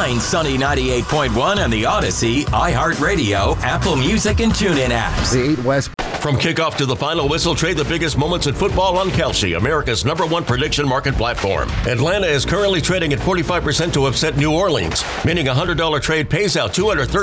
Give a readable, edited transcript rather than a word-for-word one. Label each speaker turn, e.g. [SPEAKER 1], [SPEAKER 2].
[SPEAKER 1] Find Sunny 98.1 on the Odyssey, iHeartRadio, Apple Music, and TuneIn apps.
[SPEAKER 2] The 8 West.
[SPEAKER 3] From kickoff to the final whistle, trade the biggest moments in football on Kalshi, America's #1 prediction market platform. Atlanta is currently trading at 45% to upset New Orleans, meaning a $100 trade pays out $213.